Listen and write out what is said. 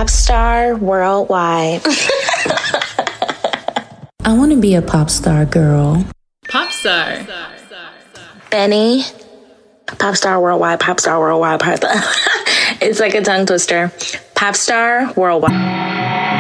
Pop star worldwide. I want to be a pop star girl. Pop star. Benny. Pop star worldwide, pop star worldwide, pop star. It's like a tongue twister. Pop star worldwide.